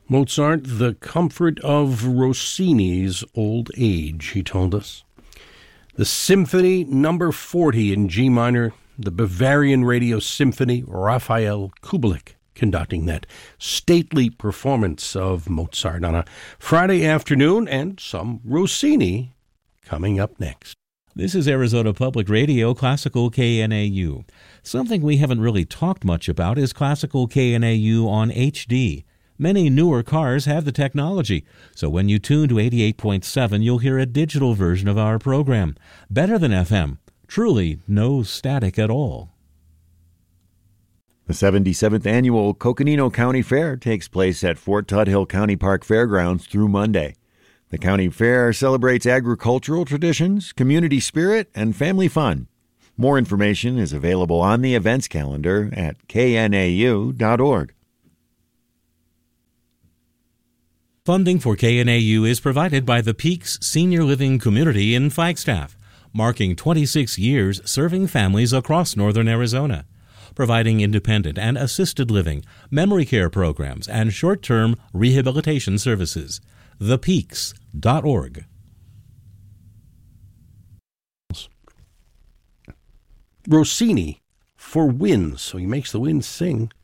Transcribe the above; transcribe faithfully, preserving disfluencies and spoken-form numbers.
Mozart, the comfort of Rossini's old age, he told us. The Symphony number forty in G minor, the Bavarian Radio Symphony, Raphael Kubelik conducting that stately performance of Mozart on a Friday afternoon, and some Rossini coming up next. This is Arizona Public Radio, Classical K N A U. Something we haven't really talked much about is Classical K N A U on H D. Many newer cars have the technology, so when you tune to eighty-eight point seven, you'll hear a digital version of our program. Better than F M. Truly no static at all. The seventy-seventh Annual Coconino County Fair takes place at Fort Tuthill County Park Fairgrounds through Monday. The county fair celebrates agricultural traditions, community spirit, and family fun. More information is available on the events calendar at K N A U dot org. Funding for K N A U is provided by the Peaks Senior Living Community in Flagstaff, marking twenty-six years serving families across northern Arizona, providing independent and assisted living, memory care programs, and short-term rehabilitation services. the peaks dot org. Rossini for winds, so he makes the winds sing.